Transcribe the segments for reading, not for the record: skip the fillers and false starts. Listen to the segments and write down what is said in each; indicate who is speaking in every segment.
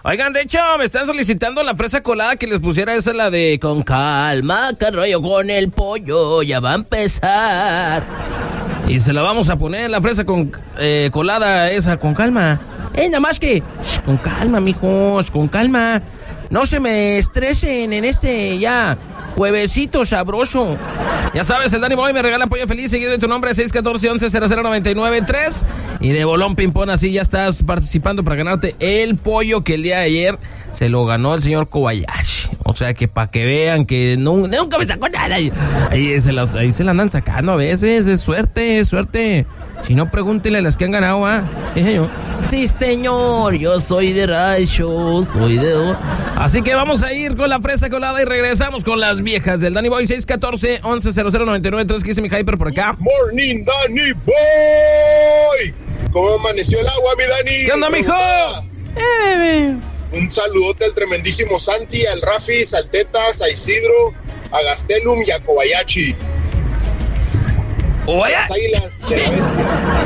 Speaker 1: Oigan, de hecho, me están solicitando la fresa colada que les pusiera esa, la de con calma, que rollo con el pollo, ya va a empezar. Y se la vamos a poner, la fresa con colada esa, con calma. Nada más que, con calma, mijos, con calma. No se me estresen en este ya juevesito sabroso. Ya sabes, el Danny Boy me regala pollo feliz seguido de tu nombre, 614-11-0099-3. Y de bolón ping-pong, así ya estás participando para ganarte el pollo que el día de ayer se lo ganó el señor Kobayashi. O sea que para que vean que nunca me sacó nada. Ahí se la andan sacando a veces, es suerte, es suerte. Si no, pregúntele a las que han ganado, dije yo. Sí, señor, yo soy de rancho, soy de... Así que vamos a ir con la fresa colada y regresamos con las viejas del Danny Boy. 614-11-0099-3. ¿Qué dice mi Hyper por acá?
Speaker 2: Morning, Danny Boy. ¿Cómo amaneció el agua, mi Dani?
Speaker 1: ¿Qué onda, mijo?
Speaker 2: Un saludote al tremendísimo Santi, al Rafis, al Tetas, a Isidro, a Gastelum y a Kobayashi.
Speaker 1: Oye.
Speaker 2: Las águilas de la bestia.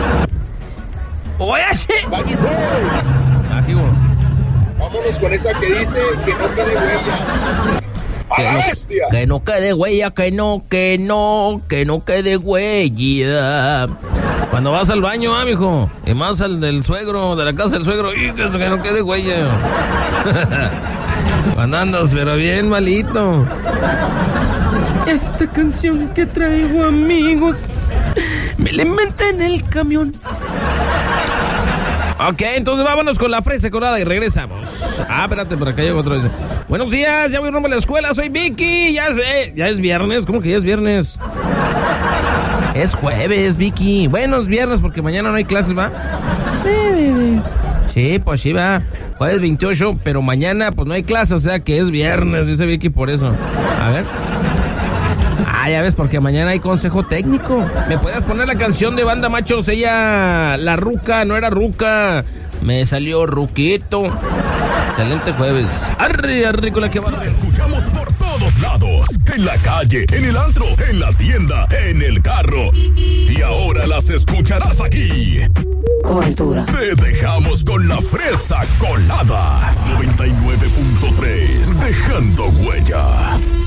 Speaker 1: Oye, sí.
Speaker 2: Danny Boy.
Speaker 1: Aquí, bueno.
Speaker 2: Vámonos con esa que dice que no quede huella. ¡A la bestia!
Speaker 1: Que no quede huella, que no quede huella. Cuando vas al baño, mijo, y más al del suegro, de la casa del suegro, y que no quede huella. Cuando andas, pero bien malito. Esta canción que traigo, amigos, me la inventé en el camión. Ok, entonces vámonos con la fresa colada y regresamos. Espérate, por acá llegó otro. Buenos días, ya voy rumbo a la escuela, soy Vicky. Ya es viernes, ¿cómo que ya es viernes? Es jueves, Vicky. Bueno, es viernes porque mañana no hay clases, ¿va? Sí, pues sí, va. Jueves 28, pero mañana pues no hay clases, o sea que es viernes, dice Vicky, por eso. A ver. Ya ves, porque mañana hay consejo técnico. ¿Me puedes poner la canción de Banda Machos? Ella, la ruca, no era ruca. Me salió ruquito. Excelente jueves. Arre con la que va.
Speaker 3: La escuchamos por todos lados. En la calle, en el antro, en la tienda, en el carro. Y ahora las escucharás aquí.
Speaker 4: Con altura.
Speaker 3: Te dejamos con la fresa colada. 99.3. Dejando huella.